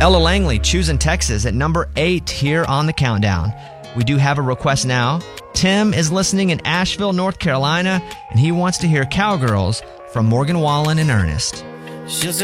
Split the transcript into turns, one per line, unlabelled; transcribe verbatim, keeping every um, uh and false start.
Ella Langley, Choosing Texas at number eight here on the countdown. We do have a request now. Tim is listening in Asheville, North Carolina, and he wants to hear Cowgirls from Morgan Wallen and Ernest.
She's